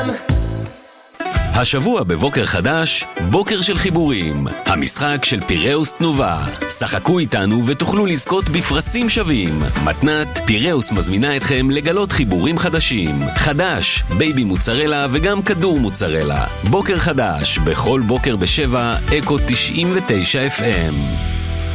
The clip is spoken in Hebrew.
השבוע בבוקר חדש, בוקר של חיבורים. המשחק של פיראוס תנובה. שחקו איתנו ותוכלו לזכות בפרסים שווים. מתנת פיראוס מזמינה אתכם לגלות חיבורים חדשים. חדש, בייבי מוצרלה וגם כדור מוצרלה. בוקר חדש, בכל בוקר ב7, אקו 99 FM.